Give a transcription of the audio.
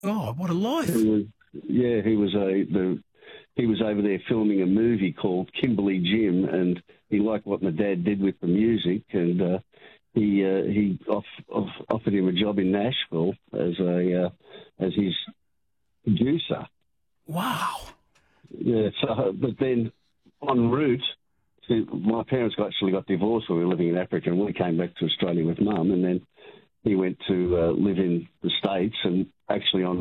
Oh, what a life. He was, yeah, he was over there filming a movie called Kimberly Jim, and he liked what my dad did with the music, and offered him a job in Nashville as his producer. Wow. Yeah, so but then en route, my parents actually got divorced when we were living in Africa, and we came back to Australia with Mum, and then he went to live in the States, and actually on